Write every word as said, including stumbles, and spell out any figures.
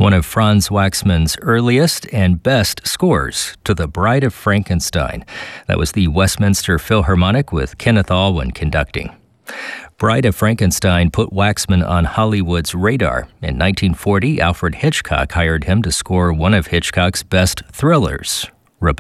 one of Franz Waxman's earliest and best scores, to The Bride of Frankenstein. That was the Westminster Philharmonic with Kenneth Alwyn conducting. Bride of Frankenstein put Waxman on Hollywood's radar. In nineteen forty, Alfred Hitchcock hired him to score one of Hitchcock's best thrillers,